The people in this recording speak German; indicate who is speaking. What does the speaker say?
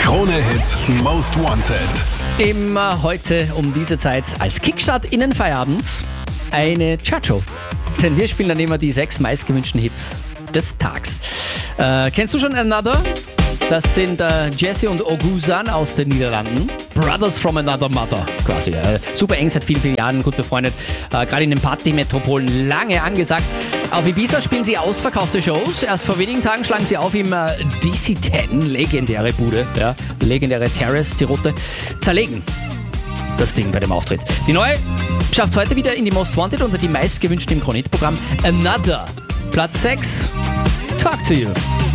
Speaker 1: Krone-Hit Most Wanted.
Speaker 2: Immer heute um diese Zeit als Kickstart in den Feierabend eine Chartshow. Denn wir spielen dann immer die 6 meistgewünschten Hits des Tags. Kennst du schon Another? Das sind Jesse und Oguzhan aus den Niederlanden. Brothers from Another Mother quasi. Super eng, seit vielen, vielen Jahren gut befreundet. Gerade in den Partymetropolen lange angesagt. Auf Ibiza spielen sie ausverkaufte Shows. Erst vor wenigen Tagen schlagen sie auf im DC10, legendäre Bude, ja, legendäre Terrace, die rote, zerlegen das Ding bei dem Auftritt. Die neue schafft es heute wieder in die Most Wanted unter die meistgewünschten im Krone-Hit-Programm. Another, Platz 6, Talk to You.